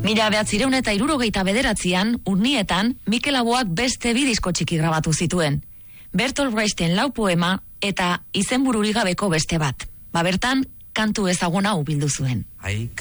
1969an, Urnietan, Mikel Laboak beste 2 disko txiki grabatu zituen. Bertolt Brechten 4 poema eta izenbururik gabeko beste bat. Bertan, kantu ezaguna hau bildu zuen.